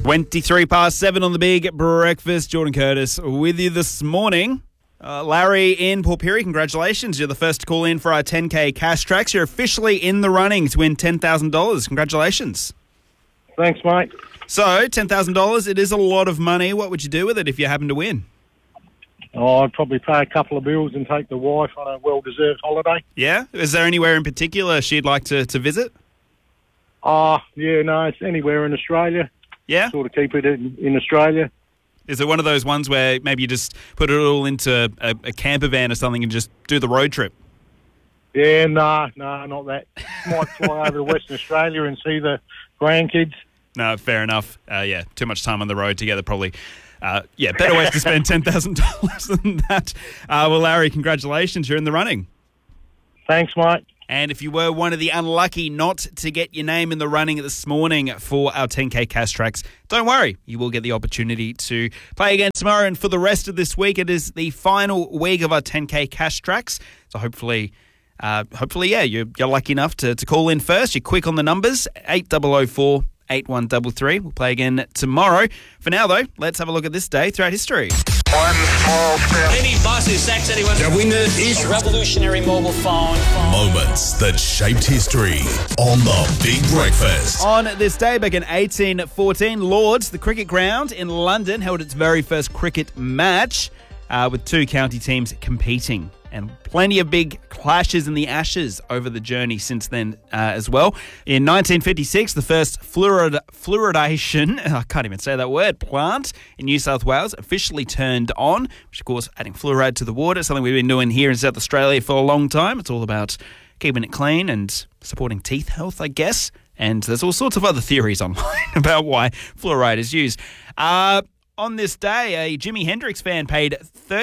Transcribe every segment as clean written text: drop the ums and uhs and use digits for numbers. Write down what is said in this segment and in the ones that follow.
23 past 7 on the Big Breakfast. Jordan Curtis with you this morning. Larry in Port Pirie, congratulations. You're the first to call in for our 10K cash tracks. You're officially in the running to win $10,000. Congratulations. Thanks, mate. So, $10,000, it is a lot of money. What would you do with it if you happen to win? Oh, I'd probably pay a couple of bills and take the wife on a well-deserved holiday. Yeah? Is there anywhere in particular she'd like to visit? No, it's anywhere in Australia. Yeah? Sort of keep it in Australia. Is it one of those ones where maybe you just put it all into a camper van or something and just do the road trip? Yeah, no, not that. Might fly over to Western Australia and see the grandkids. No, fair enough. Too much time on the road together probably. Better ways to spend $10,000 than that. Well, Larry, congratulations. You're in the running. Thanks, mate. And if you were one of the unlucky not to get your name in the running this morning for our 10K cash tracks, don't worry. You will get the opportunity to play again tomorrow. And for the rest of this week, it is the final week of our 10K cash tracks. So hopefully, you're lucky enough to call in first. You're quick on the numbers, 8004 8133. We'll play again tomorrow. For now, though, let's have a look at this day throughout history. One small step. Any bus who sacks anyone. The winner is A revolutionary mobile phone. Moments that shaped history on the Big Breakfast. On this day, back in 1814, Lords, the cricket ground in London, held its very first cricket match with two county teams competing. And plenty of big clashes in the Ashes over the journey since then as well. In 1956, the first fluoridation, I can't even say that word, plant in New South Wales officially turned on, which of course adding fluoride to the water, something we've been doing here in South Australia for a long time. It's all about keeping it clean and supporting teeth health, I guess. And there's all sorts of other theories online about why fluoride is used. On this day, a Jimi Hendrix fan paid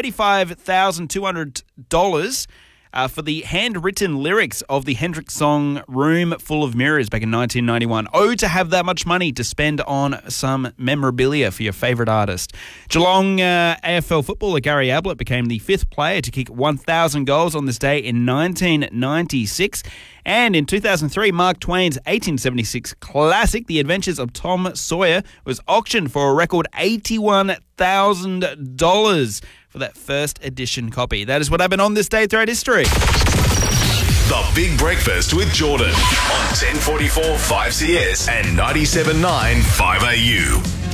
$35,200 for the handwritten lyrics of the Hendrix song Room Full of Mirrors back in 1991. Oh, to have that much money to spend on some memorabilia for your favourite artist. Geelong AFL footballer Gary Ablett became the fifth player to kick 1,000 goals on this day in 1996. And in 2003, Mark Twain's 1876 classic, The Adventures of Tom Sawyer, was auctioned for a record $81,000 for that first edition copy. That is what happened on this day throughout history. The Big Breakfast with Jordan on 1044 5CS and 97.9 5AU.